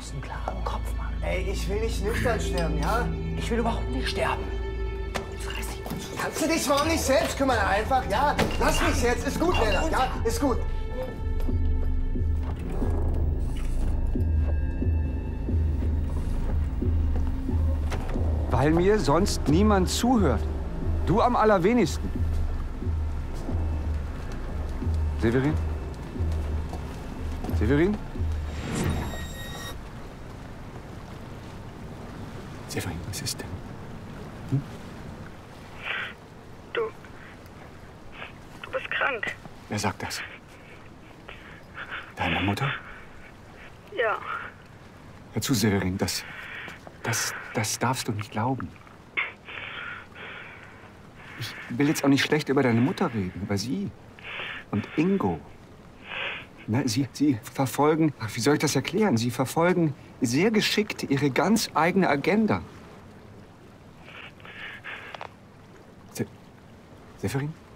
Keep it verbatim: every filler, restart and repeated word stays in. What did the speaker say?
musst einen klaren Kopf machen. Ey, ich will nicht nüchtern sterben, ja? Ich will überhaupt nicht sterben. Fress dich. Kannst du dich mal um dich selbst kümmern, einfach, ja? Lass mich jetzt, ist gut, Lennart, ja? Ist gut. Weil mir sonst niemand zuhört. Du am allerwenigsten. Severin? Severin? Severin, was ist denn? Hm? Du... Du bist krank. Wer sagt das? Deine Mutter? Ja. Hör zu, Severin, das... Das, das darfst du nicht glauben. Ich will jetzt auch nicht schlecht über deine Mutter reden, über sie und Ingo. Na, sie, sie verfolgen, ach, wie soll ich das erklären? Sie verfolgen sehr geschickt ihre ganz eigene Agenda. Se Severin?